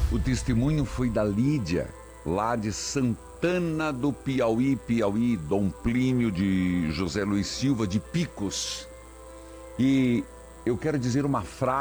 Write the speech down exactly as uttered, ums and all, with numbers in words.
O testemunho foi da Lídia, lá de Santana do Piauí, Piauí, Dom Plínio de José Luiz Silva de Picos. E eu quero dizer uma frase